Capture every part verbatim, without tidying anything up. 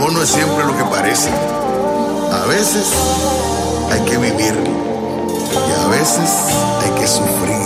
amor no es siempre lo que parece. A veces hay que vivir y a veces hay que sufrir.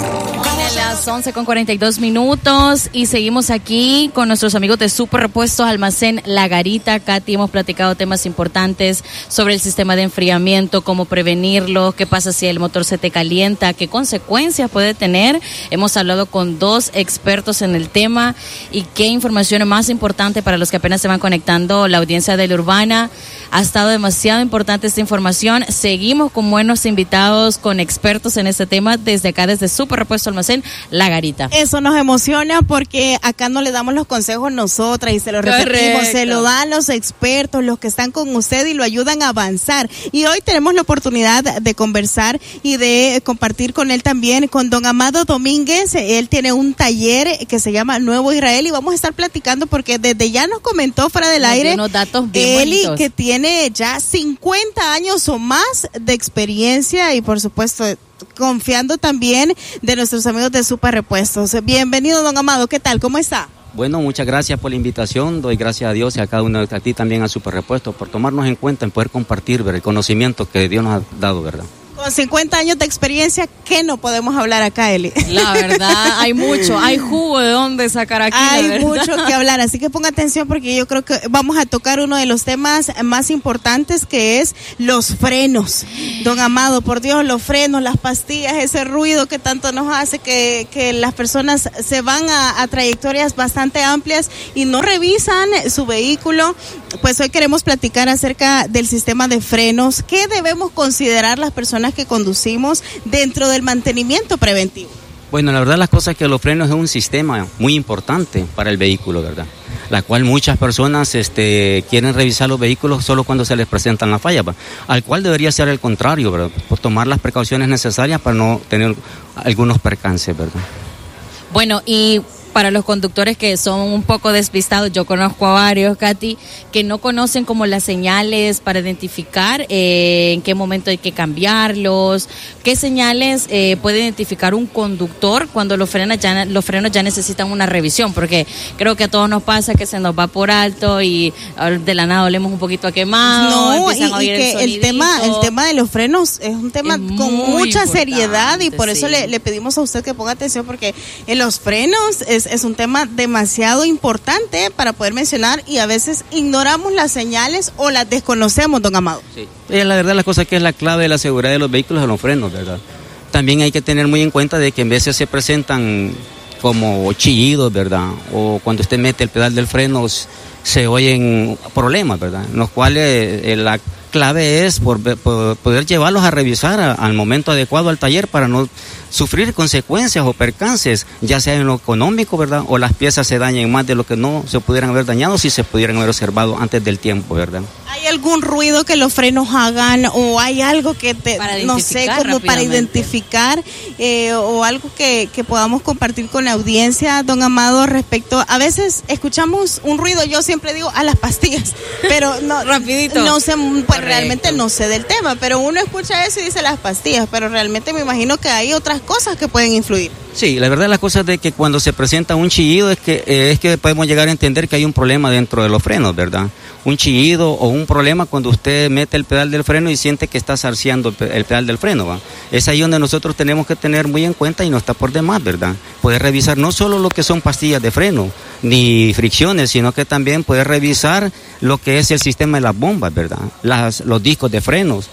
Las once con cuarenta y dos minutos y seguimos aquí con nuestros amigos de Super Repuestos Almacén La Garita. Katy, hemos platicado temas importantes sobre el sistema de enfriamiento, cómo prevenirlo, qué pasa si el motor se te calienta, qué consecuencias puede tener. Hemos hablado con dos expertos en el tema y qué información más importante para los que apenas se van conectando. La audiencia de La Urbana, ha estado demasiado importante esta información. Seguimos con buenos invitados, con expertos en este tema desde acá, desde Super Repuesto Almacén La Garita. Eso nos emociona porque acá no le damos los consejos nosotras y se los repetimos, Correcto. Se lo dan los expertos, los que están con usted y lo ayudan a avanzar. Y hoy tenemos la oportunidad de conversar y de compartir con él también, con don Amado Domínguez. Él tiene un taller que se llama Nuevo Israel y vamos a estar platicando porque desde ya nos comentó fuera del nos aire unos datos bien Eli, bonitos. Que tiene ya cincuenta años o más de experiencia y por supuesto confiando también de nuestros amigos de Super Repuestos. Bienvenido, don Amado, ¿qué tal? ¿Cómo está? Bueno, muchas gracias por la invitación, doy gracias a Dios y a cada uno de ti también a Super Repuestos por tomarnos en cuenta en poder compartir, ¿verdad?, el conocimiento que Dios nos ha dado, ¿verdad? Con cincuenta años de experiencia, ¿qué no podemos hablar acá, Eli? La verdad, hay mucho, hay jugo de dónde sacar aquí. Hay mucho que hablar, así que ponga atención porque yo creo que vamos a tocar uno de los temas más importantes que es los frenos. Don Amado, por Dios, los frenos, las pastillas, ese ruido que tanto nos hace que, que las personas se van a, a trayectorias bastante amplias y no revisan su vehículo. Pues hoy queremos platicar acerca del sistema de frenos. ¿Qué debemos considerar las personas que conducimos dentro del mantenimiento preventivo? Bueno, la verdad las cosas es que los frenos es un sistema muy importante para el vehículo, ¿verdad? La cual muchas personas este, quieren revisar los vehículos solo cuando se les presentan las fallas, ¿verdad? Al cual debería ser el contrario, ¿verdad? Por tomar las precauciones necesarias para no tener algunos percances, ¿verdad? Bueno, y para los conductores que son un poco despistados, yo conozco a varios, Katy, que no conocen como las señales para identificar eh, en qué momento hay que cambiarlos, qué señales eh, puede identificar un conductor cuando los frenos, ya, los frenos ya necesitan una revisión, porque creo que a todos nos pasa que se nos va por alto y de la nada olemos un poquito a quemado. No, y, y que el, el tema el tema de los frenos es un tema es con mucha seriedad y por eso sí. le, le pedimos a usted que ponga atención porque en los frenos es Es un tema demasiado importante para poder mencionar y a veces ignoramos las señales o las desconocemos, don Amado. Sí, la verdad la cosa es que es la clave de la seguridad de los vehículos de los frenos, ¿verdad? También hay que tener muy en cuenta de que en veces se presentan como chillidos, ¿verdad? O cuando usted mete el pedal del freno se oyen problemas, ¿verdad? En los cuales eh, la clave es por, por poder llevarlos a revisar a, al momento adecuado al taller para no sufrir consecuencias o percances, ya sea en lo económico, ¿verdad? O las piezas se dañen más de lo que no se pudieran haber dañado si se pudieran haber observado antes del tiempo, ¿verdad? ¿Hay algún ruido que los frenos hagan o hay algo que te, no sé, como para identificar eh, o algo que, que podamos compartir con la audiencia, don Amado, respecto, a veces escuchamos un ruido, yo siempre digo a las pastillas, pero no, rapidito, no sé, pues realmente no sé del tema, pero uno escucha eso y dice las pastillas, pero realmente me imagino que hay otras cosas que pueden influir. Sí, la verdad la cosa es de que cuando se presenta un chillido es que eh, es que podemos llegar a entender que hay un problema dentro de los frenos, ¿verdad? Un chillido o un problema cuando usted mete el pedal del freno y siente que está zarceando el, el pedal del freno, ¿va? Es ahí donde nosotros tenemos que tener muy en cuenta y no está por demás, ¿verdad? Poder revisar no solo lo que son pastillas de freno ni fricciones, sino que también poder revisar lo que es el sistema de las bombas, ¿verdad? Las, los discos de frenos,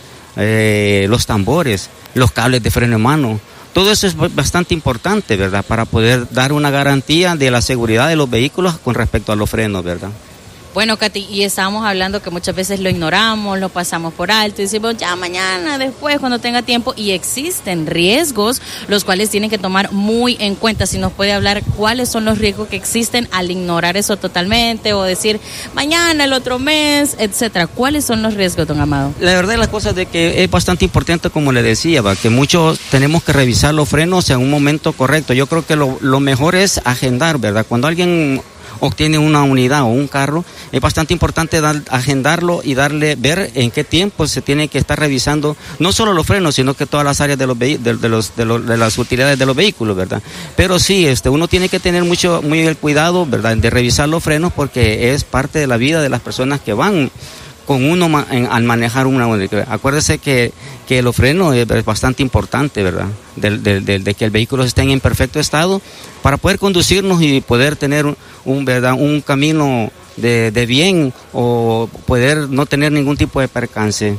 eh, los tambores, los cables de freno en mano. Todo eso es bastante importante, ¿verdad? Para poder dar una garantía de la seguridad de los vehículos con respecto a los frenos, ¿verdad? Bueno, Katy, y estábamos hablando que muchas veces lo ignoramos, lo pasamos por alto y decimos ya mañana, después, cuando tenga tiempo, y existen riesgos los cuales tienen que tomar muy en cuenta. Si nos puede hablar cuáles son los riesgos que existen al ignorar eso totalmente o decir mañana, el otro mes, etcétera. ¿Cuáles son los riesgos, don Amado? La verdad es la cosa de que es bastante importante, como le decía, ¿va? Que muchos tenemos que revisar los frenos en un momento correcto. Yo creo que lo, lo mejor es agendar, ¿verdad? Cuando alguien obtiene una unidad o un carro, es bastante importante dar, agendarlo y darle, ver en qué tiempo se tiene que estar revisando, no solo los frenos, sino que todas las áreas de los de, de los de, los, de las utilidades de los vehículos, ¿verdad? Pero sí, este, uno tiene que tener mucho, muy el cuidado, ¿verdad?, de revisar los frenos, porque es parte de la vida de las personas que van con uno ma en, al manejar una. Acuérdese que, que los frenos es, es bastante importante, ¿verdad?, de, de, de, de que el vehículo esté en perfecto estado para poder conducirnos y poder tener un, un, ¿verdad?, un camino de, de bien, o poder no tener ningún tipo de percance.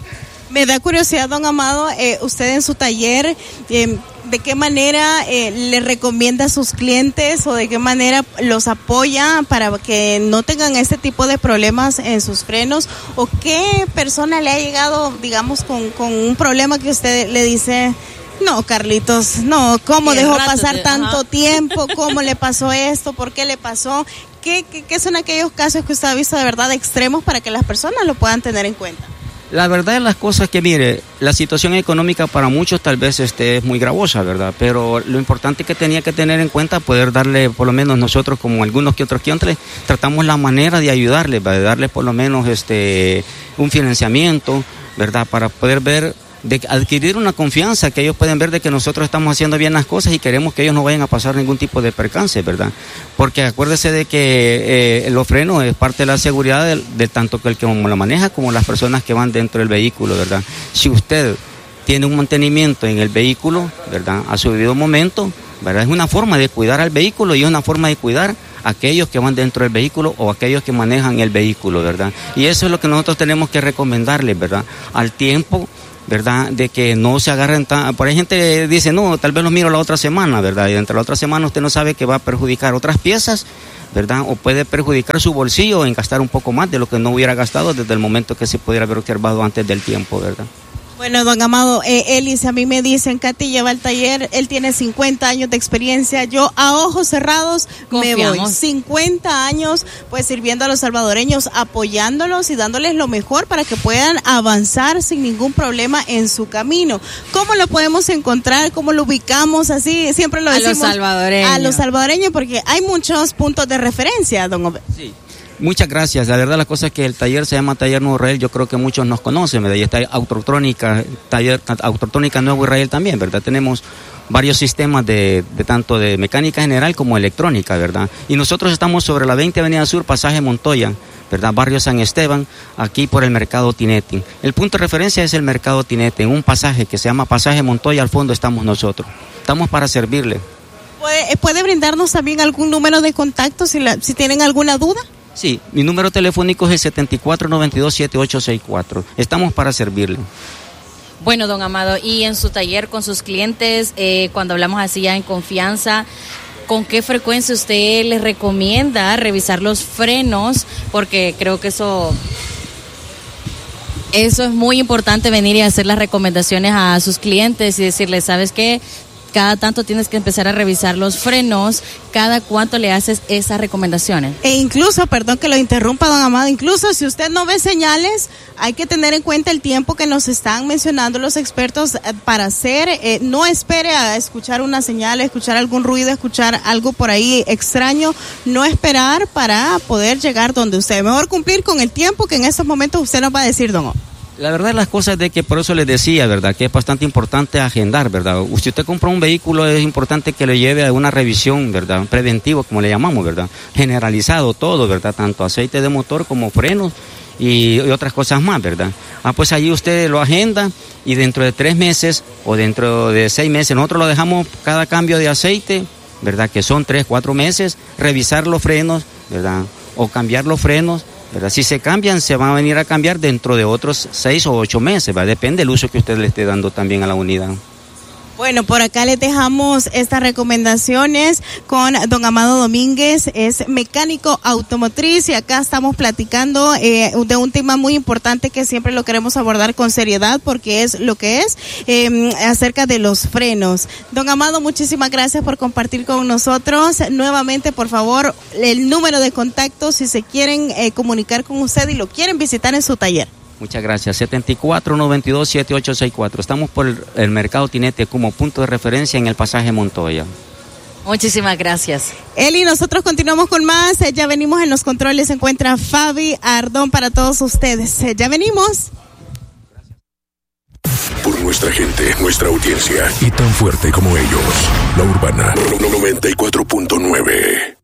Me da curiosidad, don Amado, eh, usted en su taller, eh, ¿de qué manera eh, le recomienda a sus clientes o de qué manera los apoya para que no tengan este tipo de problemas en sus frenos? ¿O qué persona le ha llegado, digamos, con, con un problema que usted le dice, no, Carlitos, no, ¿cómo dejó pasar tanto tiempo? ¿Cómo le pasó esto? ¿Por qué le pasó? ¿Qué, qué, qué son aquellos casos que usted ha visto de verdad extremos para que las personas lo puedan tener en cuenta? La verdad de las cosas que, mire, la situación económica para muchos tal vez este, es muy gravosa, ¿verdad? Pero lo importante que tenía que tener en cuenta, poder darle, por lo menos nosotros, como algunos que otros clientes, tratamos la manera de ayudarles, ¿verdad?, de darle por lo menos este, un financiamiento, ¿verdad?, para poder ver, de adquirir una confianza, que ellos pueden ver de que nosotros estamos haciendo bien las cosas y queremos que ellos no vayan a pasar ningún tipo de percance, ¿verdad? Porque acuérdese de que eh, los frenos es parte de la seguridad de, de tanto que el que lo maneja como las personas que van dentro del vehículo, ¿verdad? Si usted tiene un mantenimiento en el vehículo, ¿verdad?, a su debido momento, ¿verdad?, es una forma de cuidar al vehículo y es una forma de cuidar a aquellos que van dentro del vehículo o aquellos que manejan el vehículo, ¿verdad? Y eso es lo que nosotros tenemos que recomendarles, ¿verdad?, al tiempo, ¿verdad?, de que no se agarren tan... Por ahí gente que dice, no, tal vez los miro la otra semana, ¿verdad? Y entre la otra semana usted no sabe que va a perjudicar otras piezas, ¿verdad? O puede perjudicar su bolsillo en gastar un poco más de lo que no hubiera gastado desde el momento que se pudiera haber observado antes del tiempo, ¿verdad? Bueno, don Amado, eh, Elis, a mí me dicen, Katy lleva al taller, él tiene cincuenta años de experiencia, yo a ojos cerrados Confiamos. me voy. cincuenta años pues sirviendo a los salvadoreños, apoyándolos y dándoles lo mejor para que puedan avanzar sin ningún problema en su camino. ¿Cómo lo podemos encontrar? ¿Cómo lo ubicamos? Así siempre lo a decimos. los salvadoreños. A los salvadoreños, porque hay muchos puntos de referencia, don Obed. Sí. Muchas gracias. La verdad, la cosa es que el taller se llama Taller Nuevo Israel. Yo creo que muchos nos conocen, ¿verdad? Y está Autotrónica, Taller Autotrónica Nuevo Israel también, ¿verdad? Tenemos varios sistemas de, de tanto de mecánica general como electrónica, ¿verdad? Y nosotros estamos sobre la veinte Avenida Sur, Pasaje Montoya, ¿verdad? Barrio San Esteban, aquí por el Mercado Tinete. El punto de referencia es el Mercado Tinete, en un pasaje que se llama Pasaje Montoya, al fondo estamos nosotros. Estamos para servirle. ¿Puede, puede brindarnos también algún número de contacto si, la, si tienen alguna duda? Sí, mi número telefónico es el setenta y cuatro noventa y dos setenta y ocho sesenta y cuatro. Estamos para servirle. Bueno, don Amado, y en su taller con sus clientes, eh, cuando hablamos así ya en confianza, ¿con qué frecuencia usted les recomienda revisar los frenos? Porque creo que eso... Eso es muy importante, venir y hacer las recomendaciones a sus clientes y decirles, ¿sabes qué? Cada tanto tienes que empezar a revisar los frenos, cada cuánto le haces esas recomendaciones. E incluso, perdón que lo interrumpa, don Amado, incluso si usted no ve señales, hay que tener en cuenta el tiempo que nos están mencionando los expertos para hacer, eh, no espere a escuchar una señal, a escuchar algún ruido, a escuchar algo por ahí extraño, no esperar para poder llegar donde usted, mejor cumplir con el tiempo que en estos momentos usted nos va a decir, don Amado. La verdad las cosas de que por eso les decía, ¿verdad? Que es bastante importante agendar, ¿verdad? Si usted compra un vehículo es importante que lo lleve a una revisión, ¿verdad? Preventivo, como le llamamos, ¿verdad? Generalizado todo, ¿verdad? Tanto aceite de motor como frenos y, y otras cosas más, ¿verdad? Ah, pues allí usted lo agenda y dentro de tres meses o dentro de seis meses nosotros lo dejamos cada cambio de aceite, ¿verdad? Que son tres, cuatro meses, revisar los frenos, ¿verdad? O cambiar los frenos. ¿Verdad? Si se cambian, se van a venir a cambiar dentro de otros seis o ocho meses, ¿va? Depende del uso que usted le esté dando también a la unidad. Bueno, por acá les dejamos estas recomendaciones con don Amado Domínguez, es mecánico automotriz y acá estamos platicando eh, de un tema muy importante que siempre lo queremos abordar con seriedad porque es lo que es, eh, acerca de los frenos. Don Amado, muchísimas gracias por compartir con nosotros. Nuevamente, por favor, el número de contacto si se quieren eh, comunicar con usted y lo quieren visitar en su taller. Muchas gracias. setenta y cuatro noventa y dos setenta y ocho sesenta y cuatro. Estamos por el, el Mercado Tinete como punto de referencia en el Pasaje Montoya. Muchísimas gracias. Eli, nosotros continuamos con más. Eh, ya venimos. En los controles se encuentra Fabi Ardón para todos ustedes. Eh, ya venimos. Por nuestra gente, nuestra audiencia y tan fuerte como ellos, La Urbana noventa y cuatro punto nueve.